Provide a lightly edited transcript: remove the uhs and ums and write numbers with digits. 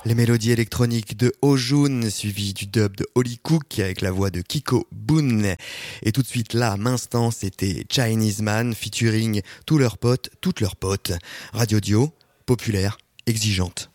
Les mélodies électroniques de Oh-Jun, suivies du dub de Holly Cook avec la voix de Kiko Boone. Et tout de suite là, à l'instant, c'était Chinese Man featuring tous leurs potes, toutes leurs potes. Radio Dio, populaire, exigeante.